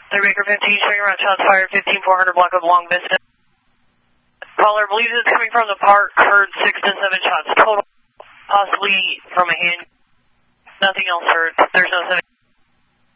3 Baker 15, showing around shots fired, 15400 block of Long Vista. Caller believes it's coming from the park, heard 6 to 7 shots total, possibly from a hand. Nothing else heard. There's no 7.